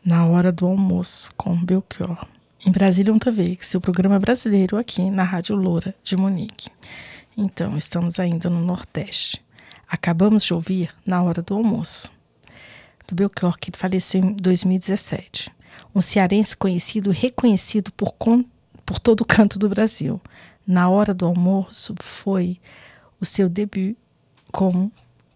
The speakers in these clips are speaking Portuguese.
Na hora do almoço com Belchior. Em Brasília ontem vez, seu programa brasileiro aqui na Rádio Loura de Munique. Então, estamos ainda no Nordeste. Acabamos de ouvir Na Hora do Almoço, do Belchior, que faleceu em 2017. Um cearense conhecido e reconhecido por todo o canto do Brasil. Na Hora do Almoço foi o seu debut como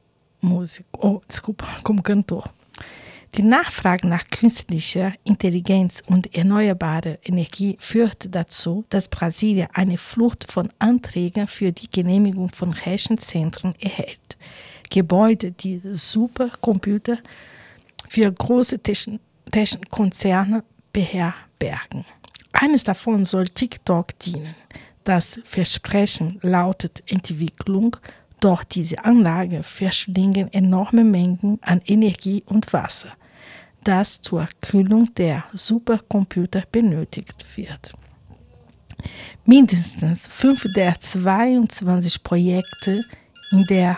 como cantor. Die Nachfrage nach künstlicher Intelligenz und erneuerbarer Energie führte dazu, dass Brasilien eine Flut von Anträgen für die Genehmigung von Rechenzentren erhält. Gebäude, die Supercomputer für große Technikkonzerne beherbergen. Eines davon soll TikTok dienen. Das Versprechen lautet Entwicklung, doch diese Anlagen verschlingen enorme Mengen an Energie und Wasser, das zur Kühlung der Supercomputer benötigt wird. Mindestens 5 der 22 Projekte in der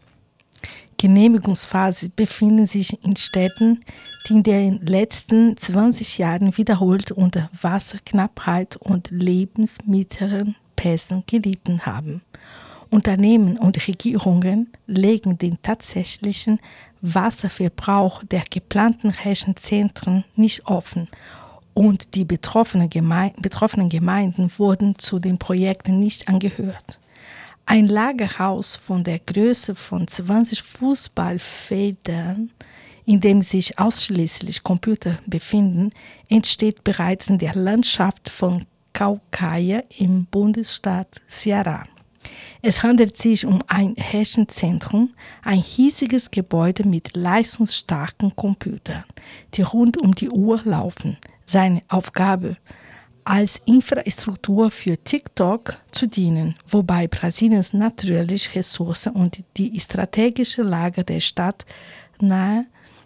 Genehmigungsphase befinden sich in Städten, die in den letzten 20 Jahren wiederholt unter Wasserknappheit und Lebensmittelpässen gelitten haben. Unternehmen und Regierungen legen den tatsächlichen Wasserverbrauch der geplanten Rechenzentren nicht offen und die betroffenen Gemeinden wurden zu den Projekten nicht angehört. Ein Lagerhaus von der Größe von 20 Fußballfeldern, in dem sich ausschließlich Computer befinden, entsteht bereits in der Landschaft von Caucaia im Bundesstaat Ceará. Es handelt sich um ein Rechenzentrum, ein hiesiges Gebäude mit leistungsstarken Computern, die rund um die Uhr laufen. Seine Aufgabe, als Infrastruktur für TikTok zu dienen, wobei Brasiliens natürliche Ressourcen und die strategische Lage der Stadt nahe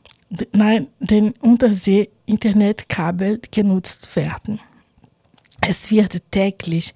den Untersee-Internetkabel genutzt werden. Es wird täglich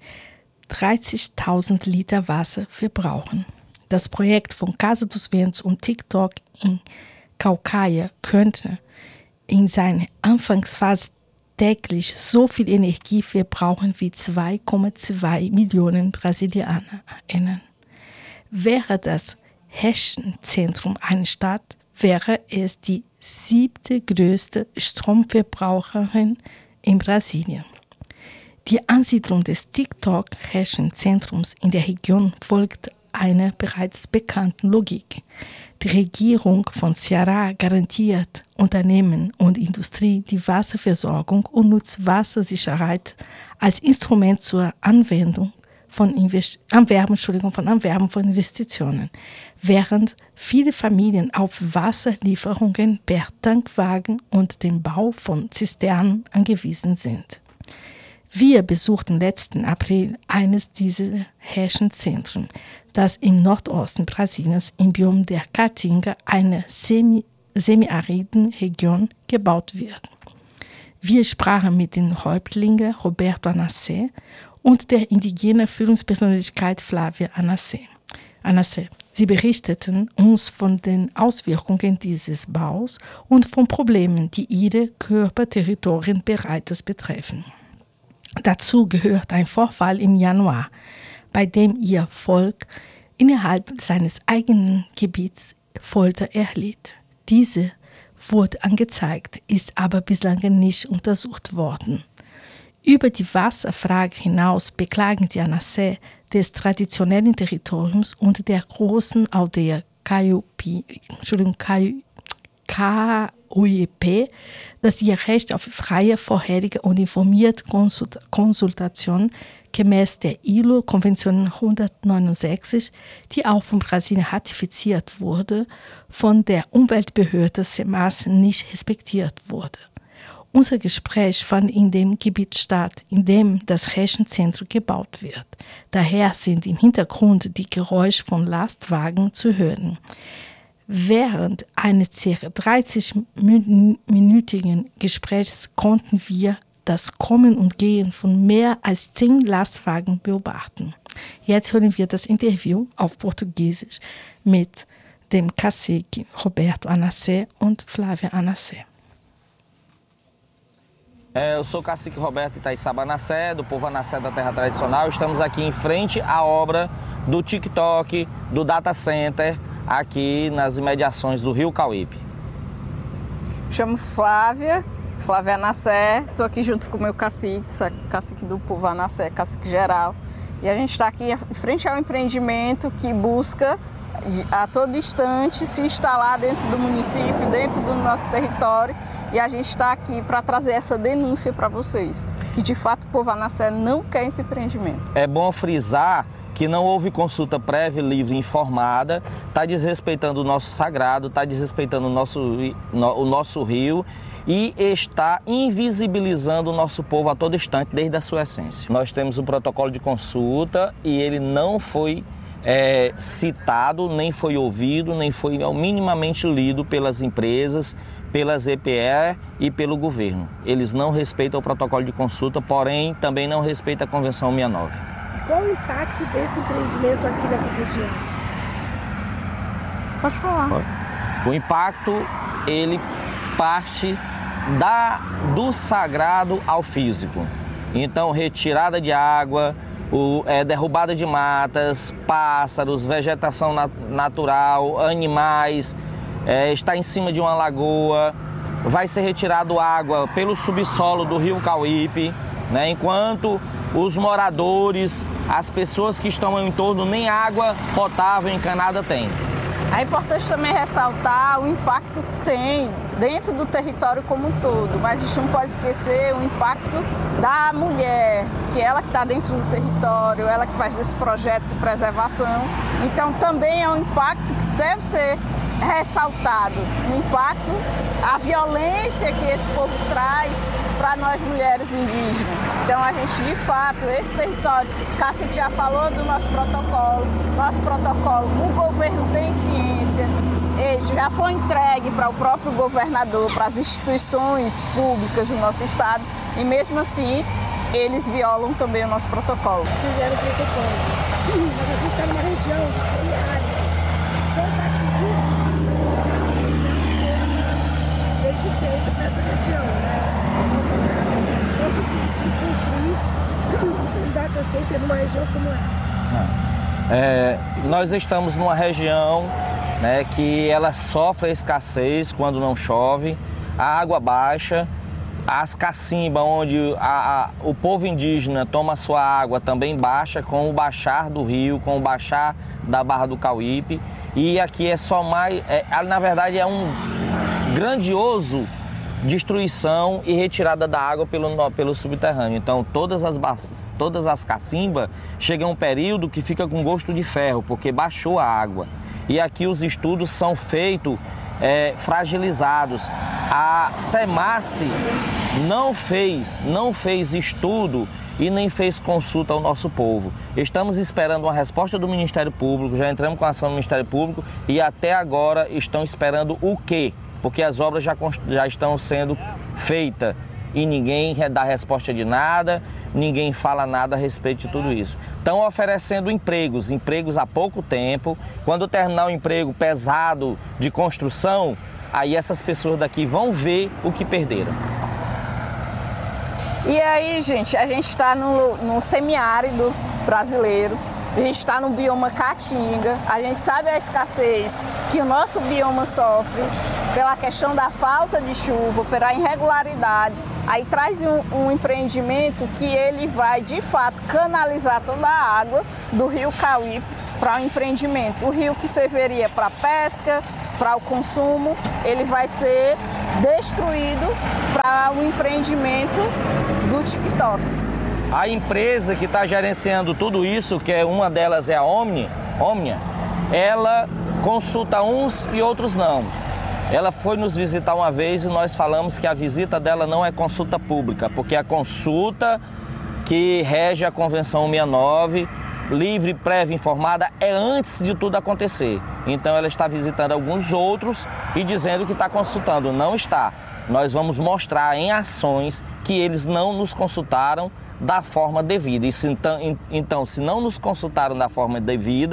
30.000 Liter Wasser verbrauchen. Das Projekt von Casa dos Ventos und TikTok in Caucaia könnte in seiner Anfangsphase täglich so viel Energie verbrauchen wie 2,2 Millionen BrasilianerInnen. Wäre das Rechenzentrum eine Stadt, wäre es die 7. größte Stromverbraucherin in Brasilien. Die Ansiedlung des TikTok-Rechenzentrums in der Region folgt einer bereits bekannten Logik. Die Regierung von Ceará garantiert Unternehmen und Industrie die Wasserversorgung und nutzt Wassersicherheit als Instrument zur Anwerben von Investitionen, während viele Familien auf Wasserlieferungen per Tankwagen und den Bau von Zisternen angewiesen sind. Wir besuchten letzten April eines dieser Rechenzentren, das im Nordosten Brasiliens im Biom der Caatinga, einer semiariden Region, gebaut wird. Wir sprachen mit den Häuptlingen Roberto Anacé und der indigenen Führungspersönlichkeit Flávia Anacé. Sie berichteten uns von den Auswirkungen dieses Baus und von Problemen, die ihre Körperterritorien bereits betreffen. Dazu gehört ein Vorfall im Januar, bei dem ihr Volk innerhalb seines eigenen Gebiets Folter erlitt. Diese wurde angezeigt, ist aber bislang nicht untersucht worden. Über die Wasserfrage hinaus beklagen die Anacé des traditionellen Territoriums und der großen Aldeia Cauípe, dass ihr Recht auf freie, vorherige und informierte Konsultation gemäß der ILO-Konvention 169, die auch von Brasilien ratifiziert wurde, von der Umweltbehörde SEMAS nicht respektiert wurde. Unser Gespräch fand in dem Gebiet statt, in dem das Rechenzentrum gebaut wird. Daher sind im Hintergrund die Geräusche von Lastwagen zu hören. Während eines ca. 30-minütigen Gesprächs konnten wir das Kommen und Gehen von mehr als 10 Lastwagen beobachten. Jetzt hören wir das Interview auf Portugiesisch mit dem Cacique Roberto Anacé und Flávia Anacé. Eu sou o cacique Roberto Itaiçaba Nassé, do povo Anassé da Terra Tradicional. Estamos aqui em frente à obra do TikTok, do Data Center, aqui nas imediações do Rio Cauípe. Chamo Flávia Nassé, estou aqui junto com o meu cacique, cacique do povo Anassé, cacique geral. E a gente está aqui em frente ao empreendimento que busca a todo instante se instalar dentro do município, dentro do nosso território. E a gente está aqui para trazer essa denúncia para vocês, que de fato o povo Anassé não quer esse empreendimento. É bom frisar que não houve consulta prévia, livre e informada, está desrespeitando o nosso sagrado, está desrespeitando o nosso rio e está invisibilizando o nosso povo a todo instante, desde a sua essência. Nós temos um protocolo de consulta e ele não foi citado, nem foi ouvido, nem foi minimamente lido pelas empresas, pelas EPE e pelo governo. Eles não respeitam o protocolo de consulta, porém também não respeitam a Convenção 69. Qual o impacto desse empreendimento aqui nessa região? Pode falar. O impacto, ele parte do sagrado ao físico. Então, retirada de água, derrubada de matas, pássaros, vegetação natural, animais, está em cima de uma lagoa, vai ser retirado água pelo subsolo do Rio Cauípe, né? Enquanto os moradores, as pessoas que estão em torno, nem água potável encanada têm. É importante também ressaltar o impacto que tem dentro do território como um todo, mas a gente não pode esquecer o impacto da mulher, que é ela que está dentro do território, ela que faz desse projeto de preservação. Então também é um impacto que deve ser ressaltado, o impacto, a violência que esse povo traz para nós mulheres indígenas. Então a gente, de fato, esse território, Cacique já falou do nosso protocolo, o governo tem ciência, ele já foi entregue para o próprio governador, para as instituições públicas do nosso estado, e mesmo assim eles violam também o nosso protocolo. Fizeram o protocolo, mas a gente está numa região semiárida, desde sempre nessa região, né? Então, se a gente se construir um data center numa região como essa. Nós estamos numa região, né, que ela sofre a escassez quando não chove, a água baixa, as cacimbas onde o povo indígena toma sua água também baixa com o baixar do rio, com o baixar da Barra do Cauípe. E aqui é só mais, na verdade é um grandioso destruição e retirada da água pelo subterrâneo. Então todas as cacimbas chegam a um período que fica com gosto de ferro, porque baixou a água. E aqui os estudos são feitos fragilizados. A SEMASSE não fez estudo e nem fez consulta ao nosso povo. Estamos esperando uma resposta do Ministério Público, já entramos com a ação do Ministério Público e até agora estão esperando o quê? Porque as obras já estão sendo feitas e ninguém dá resposta de nada, ninguém fala nada a respeito de tudo isso. Estão oferecendo empregos há pouco tempo. Quando terminar o emprego pesado de construção, aí essas pessoas daqui vão ver o que perderam. E aí, gente, a gente está no semiárido brasileiro, a gente está no bioma Caatinga, a gente sabe a escassez que o nosso bioma sofre pela questão da falta de chuva, pela irregularidade. Aí traz um empreendimento que ele vai, de fato, canalizar toda a água do Rio Cauípe para o empreendimento. O rio que serviria para pesca, para o consumo, ele vai ser destruído para o empreendimento do TikTok. A empresa que está gerenciando tudo isso, que uma delas é a Omnia, ela consulta uns e outros não. Ela foi nos visitar uma vez e nós falamos que a visita dela não é consulta pública, porque a consulta que rege a Convenção 69, livre, prévia, informada, é antes de tudo acontecer. Então ela está visitando alguns outros e dizendo que está consultando. Não está. Nós vamos mostrar em ações que eles não nos consultaram da forma devida. E então, se não nos consultaram da forma devida,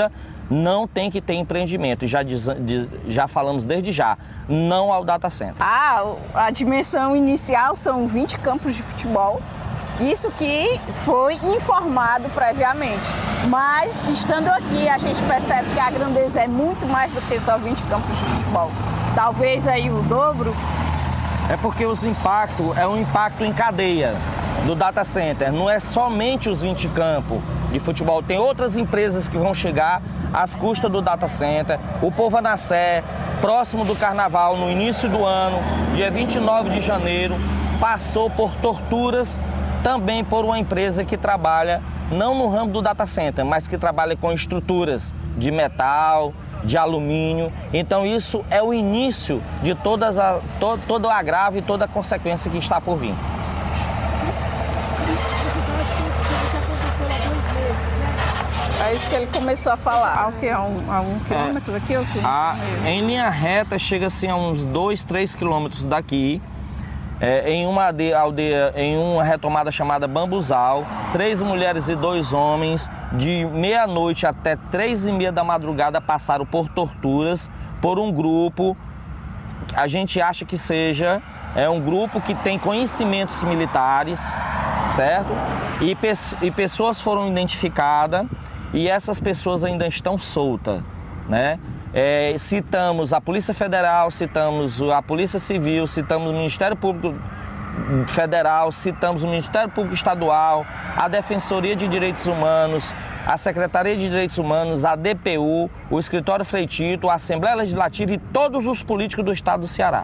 não tem que ter empreendimento. E já falamos desde já, não ao data center. A dimensão inicial são 20 campos de futebol. Isso que foi informado previamente. Mas, estando aqui, a gente percebe que a grandeza é muito mais do que só 20 campos de futebol. Talvez aí o dobro. É porque é um impacto em cadeia do data center. Não é somente os 20 campos de futebol. Tem outras empresas que vão chegar às custas do data center. O Povo Anassé, próximo do Carnaval, no início do ano, dia 29 de janeiro, passou por torturas também por uma empresa que trabalha, não no ramo do data center, mas que trabalha com estruturas de metal, de alumínio. Então isso é o início de todo o agravo e toda a consequência que está por vir. Vocês falam de que aconteceu há 2 meses, né? É isso que ele começou a falar. A um quilômetro daqui ou em linha reta chega-se a uns 2, 3 quilômetros daqui. Em uma aldeia, em uma retomada chamada Bambuzal, 3 mulheres e 2 homens, de meia-noite até 3h30 da madrugada, passaram por torturas por um grupo, a gente acha que seja um grupo que tem conhecimentos militares, certo? E pessoas foram identificadas e essas pessoas ainda estão soltas, né? Citamos a Polícia Federal, citamos a Polícia Civil, citamos o Ministério Público Federal, citamos o Ministério Público Estadual, a Defensoria de Direitos Humanos, a Secretaria de Direitos Humanos, a DPU, o Escritório Freitito, a Assembleia Legislativa e todos os políticos do estado do Ceará.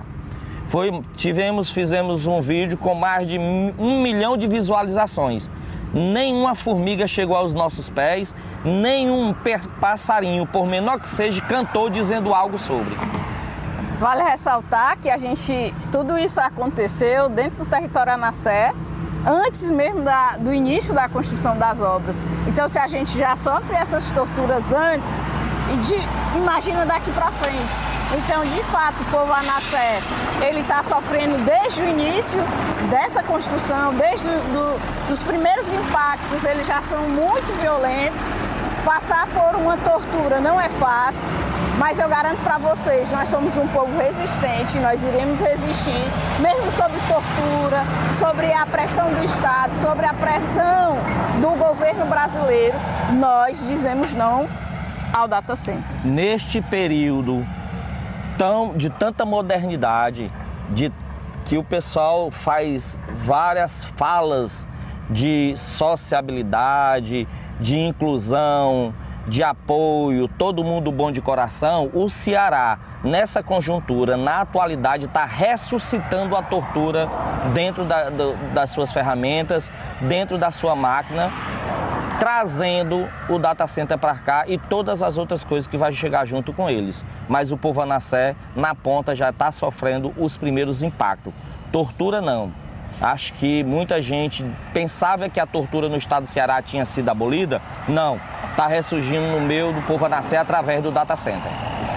Fizemos um vídeo com mais de 1 milhão de visualizações. Nenhuma formiga chegou aos nossos pés, nenhum passarinho, por menor que seja, cantou dizendo algo sobre. Vale ressaltar que tudo isso aconteceu dentro do território Anassé, antes mesmo do início da construção das obras. Então, se a gente já sofre essas torturas antes, imagina daqui para frente. Então, de fato, o povo Anassé, ele está sofrendo desde o início dessa construção, desde os primeiros impactos, eles já são muito violentos. Passar por uma tortura não é fácil, mas eu garanto para vocês, nós somos um povo resistente, nós iremos resistir, mesmo sobre tortura, sobre a pressão do Estado, sobre a pressão do governo brasileiro, nós dizemos não ao data center. Neste período de tanta modernidade, que o pessoal faz várias falas de sociabilidade, de inclusão, de apoio, todo mundo bom de coração, o Ceará, nessa conjuntura, na atualidade, está ressuscitando a tortura dentro das suas ferramentas, dentro da sua máquina, trazendo o data center para cá e todas as outras coisas que vai chegar junto com eles. Mas o povo Anassé, na ponta, já está sofrendo os primeiros impactos. Tortura não. Acho que muita gente pensava que a tortura no estado do Ceará tinha sido abolida. Não, está ressurgindo no meio do povo Anassé através do data center.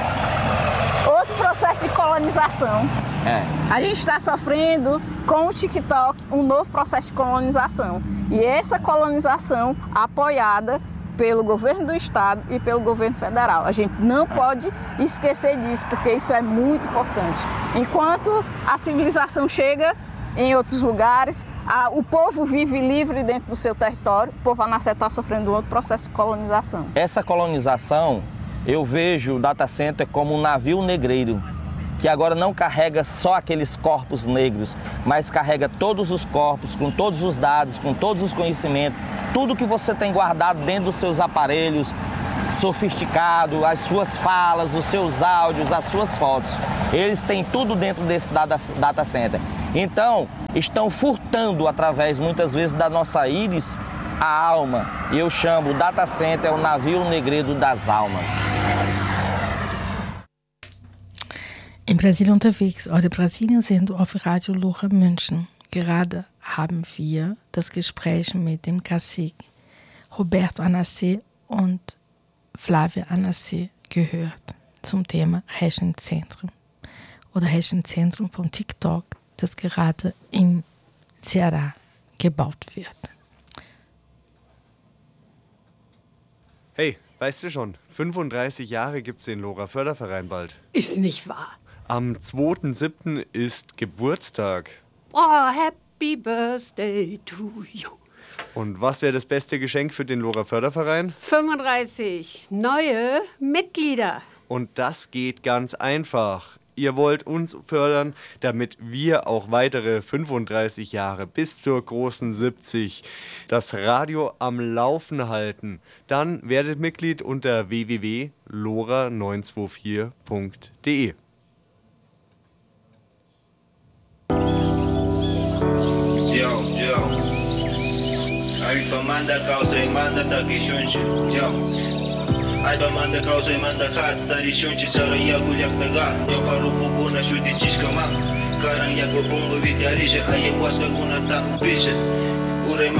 Outro processo de colonização. A gente está sofrendo com o TikTok um novo processo de colonização. E essa colonização apoiada pelo governo do estado e pelo governo federal. A gente não pode esquecer disso, porque isso é muito importante. Enquanto a civilização chega em outros lugares, o povo vive livre dentro do seu território, o povo Anassé está sofrendo um outro processo de colonização. Essa colonização, eu vejo o data center como um navio negreiro, que agora não carrega só aqueles corpos negros, mas carrega todos os corpos, com todos os dados, com todos os conhecimentos, tudo que você tem guardado dentro dos seus aparelhos sofisticados, as suas falas, os seus áudios, as suas fotos. Eles têm tudo dentro desse data center. Então, estão furtando através, muitas vezes, da nossa íris, a alma. E eu chamo o data center o navio negreiro das almas. In Brasilien unterwegs oder Brasilien sind auf Radio Lora München. Gerade haben wir das Gespräch mit dem Cacique Roberto Anassé und Flávia Anassé gehört zum Thema Rechenzentrum oder Rechenzentrum von TikTok, das gerade im Ceará gebaut wird. Hey, Weißt du schon, 35 Jahre gibt's den Lora Förderverein bald. Ist nicht wahr. Am 2.7. ist Geburtstag. Oh, Happy Birthday to you. Und was wäre das beste Geschenk für den Lora Förderverein? 35 neue Mitglieder. Und das geht ganz einfach. Ihr wollt uns fördern, damit wir auch weitere 35 Jahre bis zur großen 70 das Radio am Laufen halten. Dann werdet Mitglied unter www.lora924.de. Yo, Alba manda causa e manda taki shunchi. Yo, Alba manda causa e manda hat tari shunchi sara yaku yak naga. Yo paru pupuna shuti chishkama. Karang yaku bungo vitarisha ayahuasca guna ta upisha.